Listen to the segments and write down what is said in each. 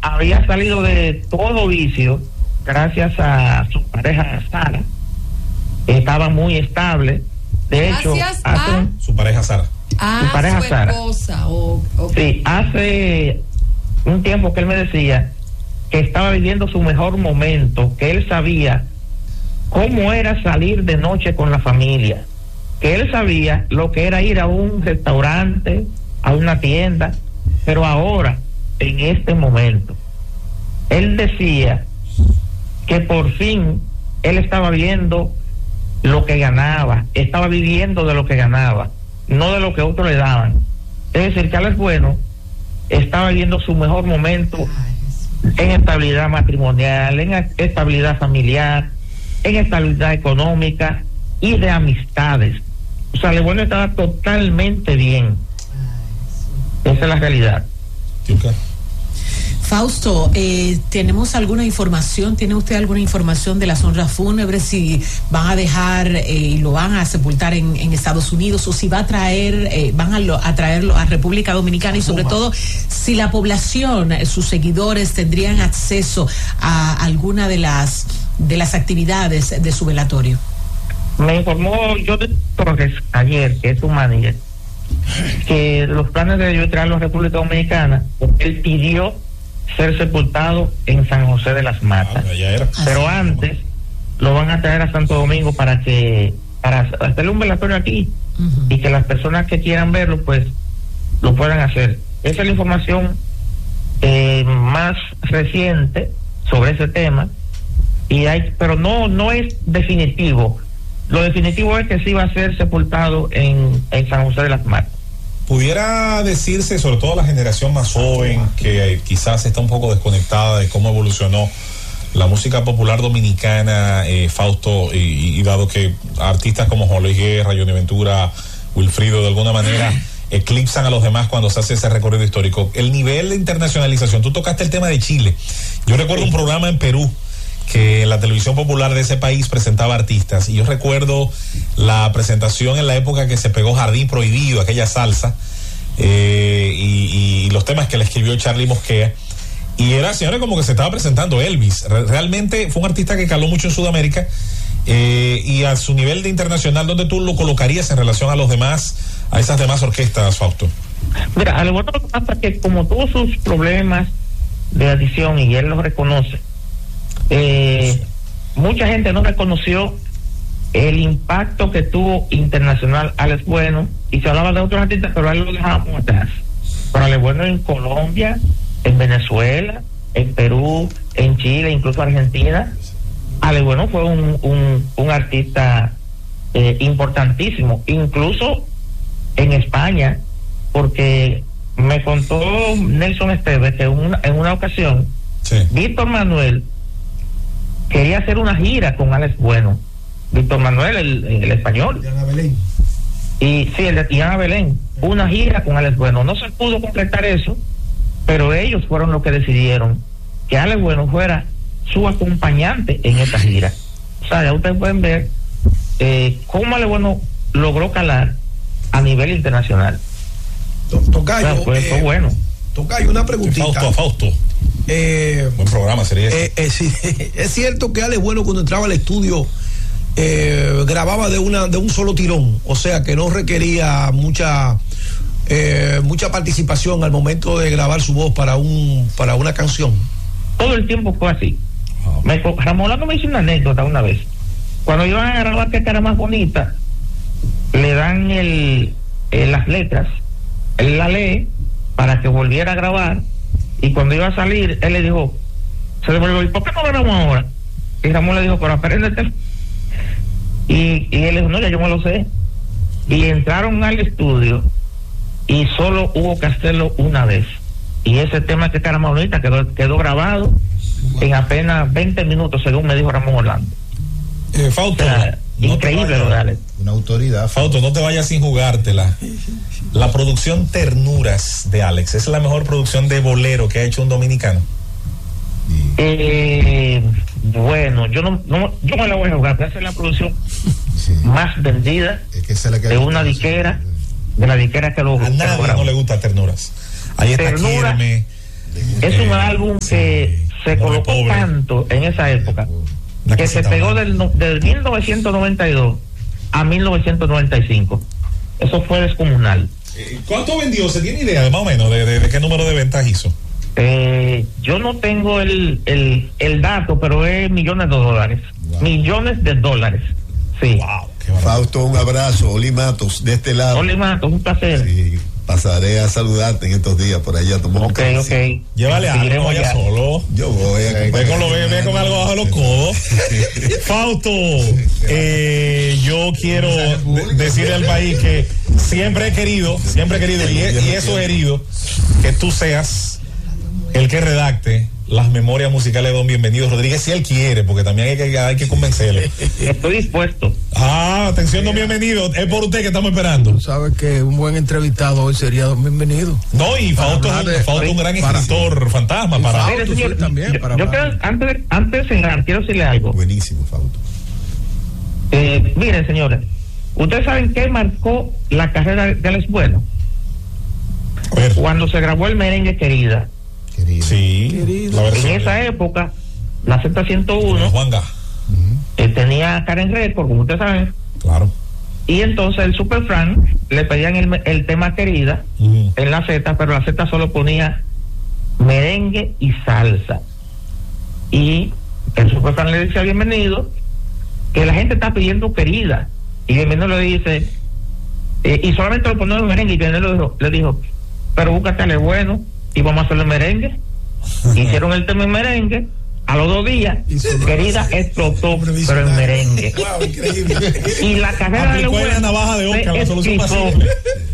había salido de todo vicio gracias a su pareja Sara. Estaba muy estable. De hecho, su pareja Sara. Su pareja su Sara. Esposa. Sí, hace un tiempo que él me decía que estaba viviendo su mejor momento, que él sabía cómo era salir de noche con la familia, que él sabía lo que era ir a un restaurante, a una tienda, pero ahora, en este momento, él decía que por fin él estaba viendo lo que ganaba, estaba viviendo de lo que ganaba, no de lo que otros le daban. Es decir, que Alex Bueno estaba viviendo su mejor momento en estabilidad matrimonial, en estabilidad familiar, en estabilidad económica y de amistades. O sea, Alex Bueno estaba totalmente bien. Esa es la realidad. Okay. Fausto, ¿tenemos alguna información? ¿Tiene usted alguna información de las honras fúnebres? Si van a dejar y lo van a sepultar en Estados Unidos, o si va a traer, van a traerlo a República Dominicana, y sobre todo si la población, sus seguidores, tendrían acceso a alguna de las actividades de su velatorio. Me informó Jordi Torres ayer, que es su manager, que los planes de yo traerlo a República Dominicana, porque él pidió ser sepultado en San José de las Matas, pero antes lo van a traer a Santo Domingo para hacerle un velatorio aquí, y que las personas que quieran verlo pues lo puedan hacer. Esa es la información más reciente sobre ese tema, pero no es definitivo. Lo definitivo es que sí va a ser sepultado en San José de las Matas. Pudiera decirse, sobre todo la generación más joven, que quizás está un poco desconectada de cómo evolucionó la música popular dominicana, Fausto, y dado que artistas como Juan Luis Guerra, Johnny Ventura, Wilfrido, de alguna manera eclipsan a los demás cuando se hace ese recorrido histórico. El nivel de internacionalización, tú tocaste el tema de Chile. Yo recuerdo un programa en Perú que en la televisión popular de ese país presentaba artistas, y yo recuerdo la presentación en la época que se pegó Jardín Prohibido, aquella salsa, y los temas que le escribió Charly Mosquera, y era, señores, como que se estaba presentando Elvis. Realmente fue un artista que caló mucho en Sudamérica, y a su nivel de internacional, ¿dónde tú lo colocarías en relación a los demás, a esas demás orquestas, Fausto? Mira, a lo bueno que pasa es que como tuvo sus problemas de adicción y él los reconoce, mucha gente no reconoció el impacto que tuvo internacional Alex Bueno, y se hablaba de otros artistas, pero a él lo dejábamos atrás. Pero Alex Bueno en Colombia, en Venezuela, en Perú, en Chile, incluso Argentina, Alex Bueno fue un artista importantísimo, incluso en España, porque me contó Nelson Esteves que en una ocasión Víctor Manuel quería hacer una gira con Alex Bueno. Víctor Manuel, el español. Diana Belén. Y sí, el de Diana Belén. Una gira con Alex Bueno. No se pudo completar eso, pero ellos fueron los que decidieron que Alex Bueno fuera su acompañante en esta gira. O sea, ya ustedes pueden ver cómo Alex Bueno logró calar a nivel internacional. Tocayo, o sea, fue bueno. Tocayo, una preguntita. Fausto. Buen programa sería ese. Sí, es cierto que Alex Bueno, cuando entraba al estudio, grababa de un solo tirón, o sea que no requería mucha participación al momento de grabar su voz para una canción. Todo el tiempo fue así. Ramón Lando me hizo una anécdota una vez. Cuando iban a grabar Qué Cara Más Bonita, le dan las letras, él la lee para que volviera a grabar, y cuando iba a salir, él le dijo, se devolvió, ¿y por qué no grabamos ahora? Y Ramón le dijo, pero apréndete. Y él le dijo, no, ya yo me lo sé. Y entraron al estudio y solo hubo que hacerlo una vez. Y ese tema que Cara Más Bonita quedó grabado en apenas 20 minutos, según me dijo Ramón Orlando. Fausto, o sea, increíble lo de Alex. Una autoridad. Fausto, no te vayas sin jugártela. La producción Ternuras de Alex es la mejor producción de bolero que ha hecho un dominicano. Bueno, yo me la voy a jugar, pero esa es la producción más vendida de una disquera, de la disquera que lo a nadie no le gusta Ternuras. Ahí está Firme, Es un álbum que se colocó tanto en esa época que se pegó del 1992 a 1995. Eso fue descomunal. ¿Cuánto vendió? ¿Se tiene idea de más o menos de qué número de ventas hizo? Yo no tengo el dato, pero es millones de dólares. Wow. Millones de dólares. Sí. Wow, Fausto, un abrazo. Oli Matos, de este lado. Oli Matos, un placer. Sí, pasaré a saludarte en estos días por allá. Ok. Llévale algo, no vaya solo. Yo voy a ve con algo bajo los codos. Fausto, yo quiero decirle al país que siempre he querido, y eso he herido, que tú seas el que redacte las memorias musicales de Don Bienvenido Rodríguez, si él quiere, porque también hay que convencerle. Estoy dispuesto. Atención, Don Bienvenido, es por usted que estamos esperando. Sabes que un buen entrevistado hoy sería Don Bienvenido. No, y Fausto es un gran escritor fantasma para Fausto, señor, también. Yo quiero, antes de cerrar, quiero decirle algo. Buenísimo, Fausto. Miren, señores, ¿ustedes saben qué marcó la carrera de Alex Bueno? Cuando se grabó el merengue Querida. Sí, en esa época la Z101 Juanga tenía Karen Record, como ustedes saben. Claro. Y entonces el Super Frank le pedían el tema Querida en la Z, pero la Z solo ponía merengue y salsa. Y el Super Frank le dice a Bienvenido que la gente está pidiendo Querida, y Bienvenido le dice y solamente lo ponía en merengue, y Bienvenido le dijo, pero búscate Ale Bueno y vamos a hacerlo en merengue. Hicieron el tema en merengue. A los 2 días, Querida explotó, pero en merengue. Wow, increíble. Y la carrera de la navaja de Oca, la solución pasible.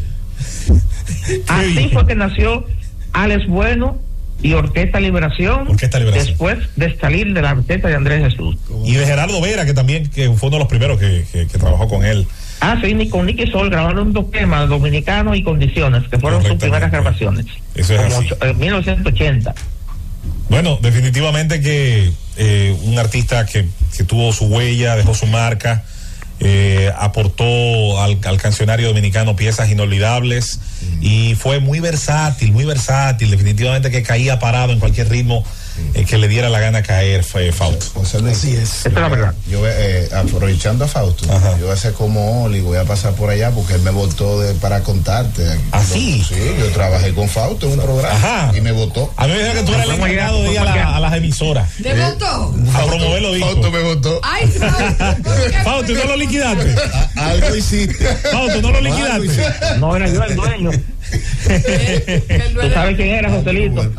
Así fue que nació Alex Bueno y Orquesta Liberación. Después de salir de la orquesta de Andrés Jesús. Y de Gerardo Vera, que también fue uno de los primeros que trabajó con él. Sí, con Nicky Sol grabaron 2 temas, Dominicano y Condiciones, que fueron sus primeras grabaciones. Eso es así. En 1980. Bueno, definitivamente que un artista que tuvo su huella, dejó su marca, aportó al cancionario dominicano piezas inolvidables y fue muy versátil, definitivamente que caía parado en cualquier ritmo que le diera la gana caer, fue Fausto. Así es. Esta es la verdad. Yo aprovechando a Fausto, yo voy a hacer como Oli, voy a pasar por allá porque él me votó para contarte. ¿Sí? Sí, yo trabajé con Fausto en un programa y me votó. A mí me dijo que tú eras el encargado de ir a las emisoras. ¿Te votó? A promover los discos. Fausto me votó. Ay, Fausto, ¿no lo liquidaste? Algo hiciste. Fausto, ¿no lo liquidaste? No, era yo el dueño. ¿Tú sabes quién era, Joselito?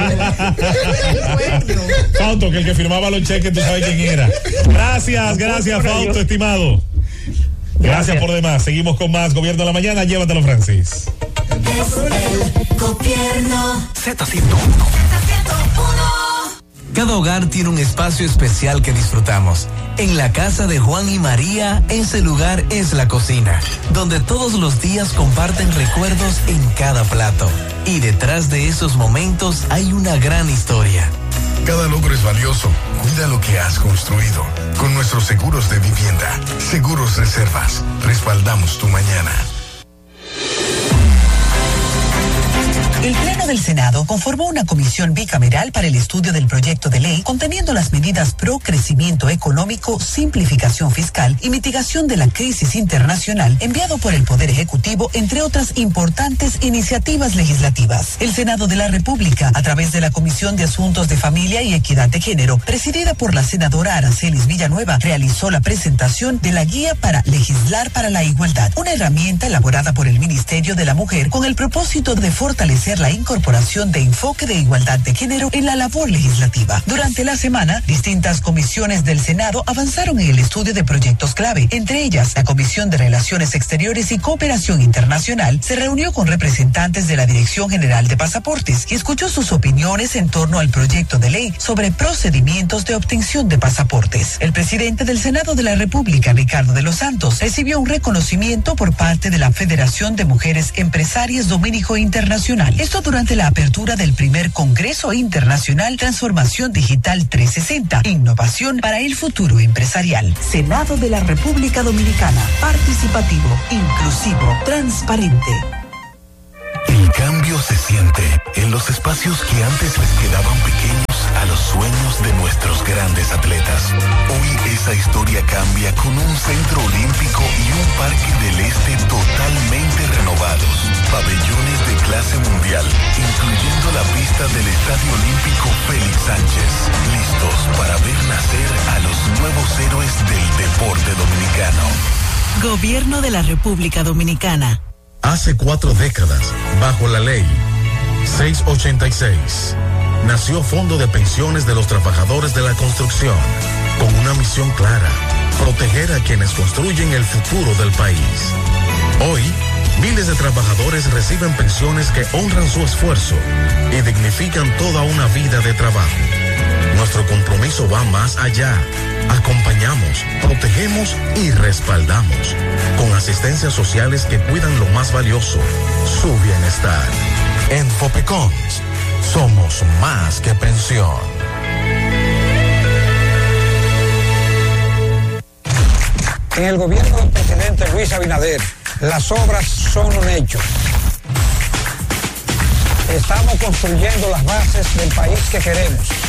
Fausto, que el que firmaba los cheques, tú sabes quién era. Gracias, Fausto, estimado. Gracias por demás. Seguimos con más Gobierno de la Mañana. Llévatelo, Francis. Gobierno Z101. Cada hogar tiene un espacio especial que disfrutamos. En la casa de Juan y María, ese lugar es la cocina, donde todos los días comparten recuerdos en cada plato. Y detrás de esos momentos hay una gran historia. Cada logro es valioso. Cuida lo que has construido. Con nuestros seguros de vivienda, Seguros Reservas, respaldamos tu mañana. El Pleno del Senado conformó una comisión bicameral para el estudio del proyecto de ley conteniendo las medidas pro crecimiento económico, simplificación fiscal y mitigación de la crisis internacional enviado por el Poder Ejecutivo, entre otras importantes iniciativas legislativas. El Senado de la República, a través de la Comisión de Asuntos de Familia y Equidad de Género, presidida por la senadora Aracelis Villanueva, realizó la presentación de la Guía para Legislar para la Igualdad, una herramienta elaborada por el Ministerio de la Mujer con el propósito de fortalecer la incorporación de enfoque de igualdad de género en la labor legislativa. Durante la semana, distintas comisiones del Senado avanzaron en el estudio de proyectos clave. Entre ellas, la Comisión de Relaciones Exteriores y Cooperación Internacional se reunió con representantes de la Dirección General de Pasaportes y escuchó sus opiniones en torno al proyecto de ley sobre procedimientos de obtención de pasaportes. El presidente del Senado de la República, Ricardo de los Santos, recibió un reconocimiento por parte de la Federación de Mujeres Empresarias Dominico Internacional. Esto durante la apertura del primer Congreso Internacional Transformación Digital 360, Innovación para el Futuro Empresarial. Senado de la República Dominicana, participativo, inclusivo, transparente. El cambio se siente en los espacios que antes les quedaban pequeños a los sueños de nuestros grandes atletas. Hoy esa historia cambia con un centro olímpico y un parque del este totalmente renovados. Pabellones de clase mundial, incluyendo la pista del Estadio Olímpico Félix Sánchez. Listos para ver nacer a los nuevos héroes del deporte dominicano. Gobierno de la República Dominicana. Hace 4 décadas, bajo la ley 686, nació Fondo de Pensiones de los Trabajadores de la Construcción, con una misión clara: proteger a quienes construyen el futuro del país. Hoy, miles de trabajadores reciben pensiones que honran su esfuerzo y dignifican toda una vida de trabajo. Nuestro compromiso va más allá. Acompañamos, protegemos y respaldamos, con asistencias sociales que cuidan lo más valioso, su bienestar. En Fopecons somos más que pensión. En el gobierno del presidente Luis Abinader, las obras son un hecho. Estamos construyendo las bases del país que queremos.